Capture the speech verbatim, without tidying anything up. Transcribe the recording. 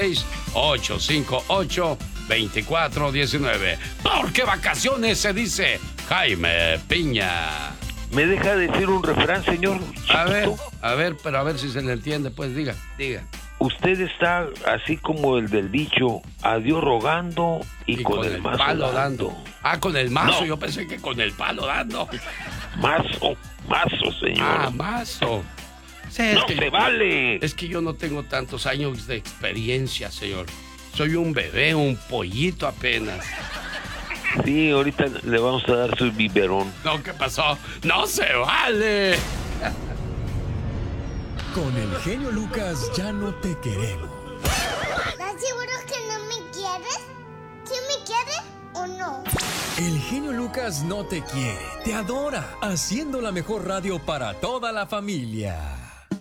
seis, ocho cinco ocho, dos cuatro uno nueve. Porque vacaciones se dice Jaime Piña. ¿Me deja decir un refrán, señor? A ver, a ver, pero a ver si se le entiende, pues diga, diga. Usted está así como el del dicho, a Dios rogando y, y con, con el, el mazo palo dando. dando. Ah, con el mazo, no. Yo pensé que con el palo dando. Mazo, mazo, señor. Ah, mazo. Sí, no que, se vale. Es que yo no tengo tantos años de experiencia, señor. Soy un bebé, un pollito apenas. Sí, ahorita le vamos a dar su biberón. No, ¿qué pasó? ¡No se vale! Con el genio Lucas ya no te queremos. ¿Estás seguro que no me quieres? ¿Sí me quieres o no? El genio Lucas no te quiere, te adora, haciendo la mejor radio para toda la familia.